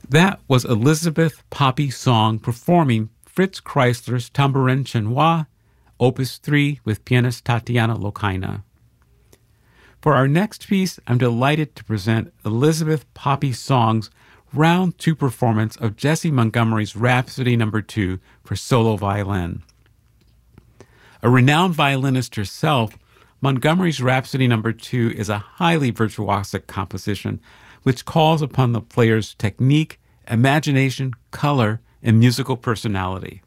That was Elizabeth Poppy Song performing Fritz Kreisler's Tambourin Chinois, Opus 3 with pianist Tatiana Lokaina. For our next piece, I'm delighted to present Elizabeth Poppy Song's Round 2 performance of Jessie Montgomery's Rhapsody No. 2 for solo violin. A renowned violinist herself, Montgomery's Rhapsody No. 2 is a highly virtuosic composition which calls upon the player's technique, imagination, color, and musical personality.